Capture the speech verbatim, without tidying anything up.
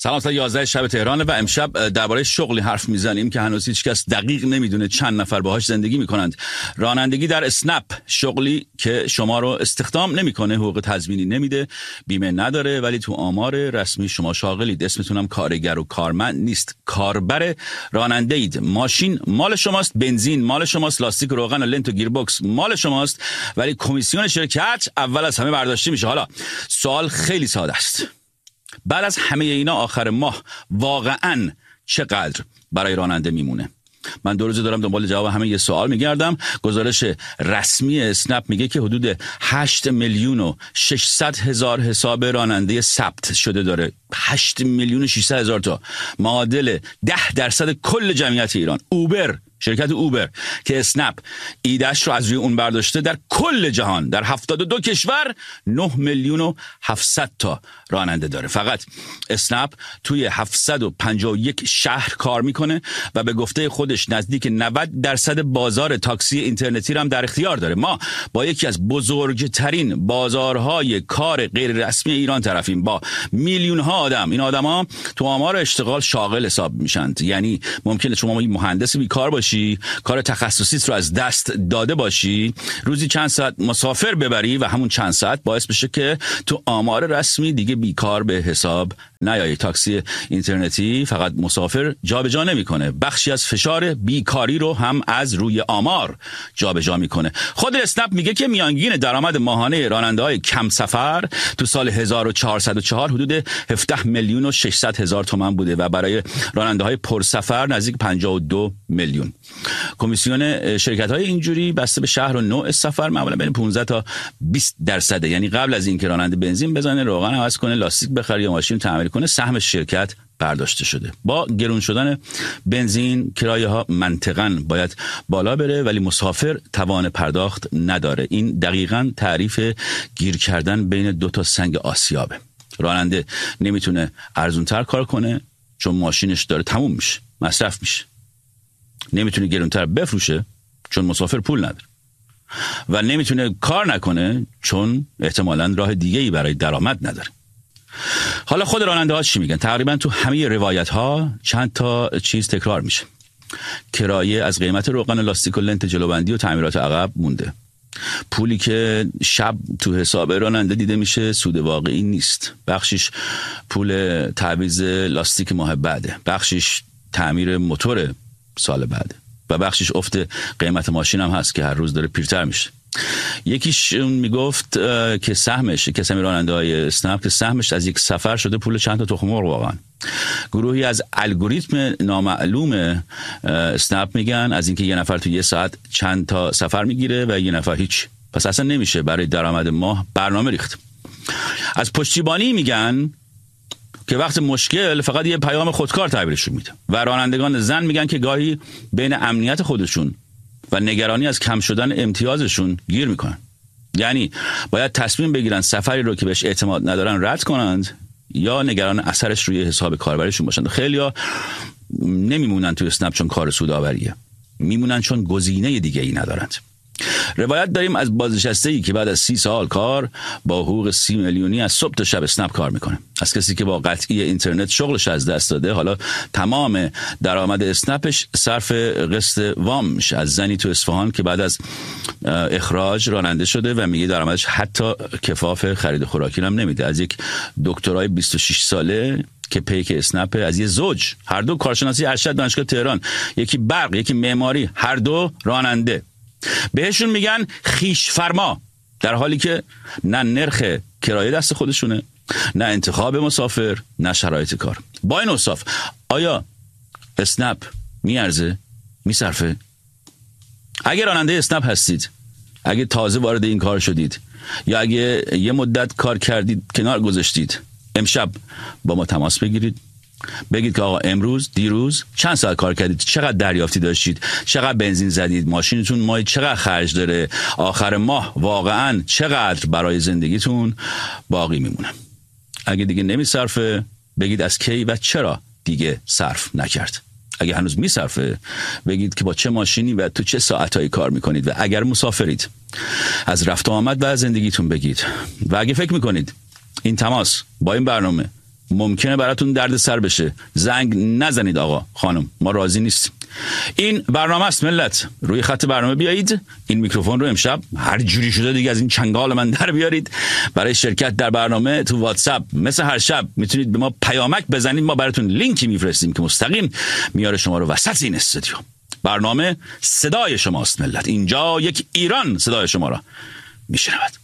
سلام، تا یازده شب تهران و امشب درباره شغلی حرف میزنیم که هنوز هیچ کس دقیق نمیدونه چند نفر باهاش زندگی میکنند. رانندگی در اسنپ، شغلی که شما رو استخدام نمیکنه، حقوق تضمینی نمیده، بیمه نداره، ولی تو آمار رسمی شما شاغلید. اسمتونم کارگر و کارمند نیست، کاربر راننده اید. ماشین مال شماست، بنزین مال شماست، لاستیک و روغن و لنت و گیربکس مال شماست، ولی کمیسیون شرکت اول از همه برداشته میشه. حالا سوال خیلی ساده است، بعد از همه اینا آخر ماه واقعاً چقدر برای راننده میمونه؟ من دو روزه دارم دنبال جواب همه یه سوال میگردم. گزارش رسمی اسنپ میگه که حدود هشت میلیون و ششصد هزار حساب راننده ثبت شده داره. هشت میلیون و ششصد هزار تا، معادل ده درصد کل جمعیت ایران. اوبر، شرکت اوبر که اسنپ ایدهش رو از روی اون برداشته، در کل جهان در هفتاد و دو کشور نه میلیون و هفتصد تا راننده داره. فقط اسنپ توی هفتصد و پنجاه و یک شهر کار میکنه و به گفته خودش نزدیک نود درصد بازار تاکسی اینترنتی رو هم در اختیار داره. ما با یکی از بزرگترین بازارهای کار غیر رسمی ایران طرفیم، با میلیون ها آدم. این آدما تو آمار اشتغال شاغل حساب میشن. یعنی ممکنه شما مهندس بیکار باشی، کار تخصصیت رو از دست داده باشی، روزی چند ساعت مسافر ببری و همون چند ساعت باعث بشه که تو آمار رسمی دیگه بیکار به حساب نیایی. تاکسی اینترنتی فقط مسافر جابجا نمیکنه، بخشی از فشار بیکاری رو هم از روی آمار جابجا میکنه. خود اسنپ میگه که میانگین درآمد ماهانه راننده‌های کم سفر تو سال هزار و چهارصد و چهار حدود هفده میلیون و ششصد هزار تومان بوده و برای راننده‌های پرسفر نزدیک پنجاه و دو میلیون. کمیسیون شرکت‌های اینجوری بسته به شهر و نوع سفر معمولا بین پانزده تا بیست درصد. یعنی قبل از اینکه راننده بنزین بزنه، روغن عوض کنه، لاستیک بخره یا ماشین تعمیر کنه، سهم شرکت برداشته شده. با گرون شدن بنزین کرایه ها منطقاً باید بالا بره، ولی مسافر توان پرداخت نداره. این دقیقاً تعریف گیر کردن بین دو تا سنگ آسیابه. راننده نمیتونه ارزونتر کار کنه چون ماشینش داره تموم میشه، مصرف میشه. نمیتونه گرونتر بفروشه چون مسافر پول نداره، و نمیتونه کار نکنه چون احتمالاً راه دیگه‌ای برای درآمد نداره. حالا خود راننده ها چی میگن؟ تقریبا تو همه روایت ها چند تا چیز تکرار میشه. کرایه از قیمت روغن، لاستیک و لنت جلوبندی و تعمیرات عقب مونده. پولی که شب تو حساب راننده دیده میشه سود واقعی نیست. بخشش پول تعویض لاستیک ماه بعده، بخشش تعمیر موتور سال بعد، و بخشش افت قیمت ماشین هم هست که هر روز داره پیرتر میشه. یکیش میگفت که سهمش، کسمی راننده های اسنپ، که سهمش از یک سفر شده پول چند تا تخم مرغ. واقعا گروهی از الگوریتم نامعلوم اسنپ میگن از اینکه یه نفر تو یه ساعت چند تا سفر میگیره و یه نفر هیچ، پس اصلا نمیشه برای درآمد ماه برنامه ریخت. از پشتیبانی میگن که وقت مشکل فقط یه پیام خودکار تعبیرشون میده، و رانندگان زن میگن که گاهی بین امنیت خودشون و نگرانی از کم شدن امتیازشون گیر میکنن. یعنی باید تصمیم بگیرن سفری رو که بهش اعتماد ندارن رد کنند یا نگران اثرش روی حساب کاربریشون باشند. خیلیا نمیمونن توی اسنپ چون کار سودآوریه، میمونن چون گزینه دیگه ای ندارند. روایت داریم از بازنشسته‌ای که بعد از سی سال کار با حقوق سی میلیونی از صبح تا شب اسنپ کار میکنه. از کسی که با قطعی اینترنت شغلش از دست داده، حالا تمام درآمد اسنپش صرف قسط وام میشه. از زنی تو اصفهان که بعد از اخراج راننده شده و میگه درآمدش حتی کفاف خرید خوراکی هم نمیده. از یک دکترای بیست و شش ساله که پیک اسنپ، از یه زوج، هر دو کارشناسی ارشد دانشگاه تهران، یکی برق یکی معماری، هر دو راننده. بهشون میگن خیش فرما، در حالی که نه نرخ کرایه دست خودشونه، نه انتخاب مسافر، نه شرایط کار. با این اوصاف آیا اسنپ میارزه؟ میصرفه؟ اگه راننده اسنپ هستید، اگه تازه وارد این کار شدید، یا اگه یه مدت کار کردید کنار گذاشتید، امشب با ما تماس بگیرید، بگید که آقا امروز، دیروز چند ساعت کار کردید، چقدر دریافتی داشتید، چقدر بنزین زدید، ماشینتون ماهی چقدر خرج داره، آخر ماه واقعا چقدر برای زندگیتون باقی میمونه. اگه دیگه نمیصرفه، بگید از کی و چرا دیگه صرف نکرد. اگه هنوز میصرفه، بگید که با چه ماشینی و تو چه ساعتایی کار میکنید، و اگر مسافرید از رفت و آمد و زندگیتون بگید. و اگه فکر میکنید این تماس با این برنامه ممکنه براتون درد سر بشه. زنگ نزنید آقا خانم، ما راضی نیستیم. این برنامه است ملت، روی خط برنامه بیایید. این میکروفون رو امشب هر جوری شده دیگه از این چنگال من در بیارید. برای شرکت در برنامه تو واتساپ مثل هر شب میتونید به ما پیامک بزنید، ما براتون لینکی میفرستیم که مستقیم میاره شما رو وسط این استودیو. برنامه صدای شماست ملت، اینجا یک ایران صدای شما را میشنود.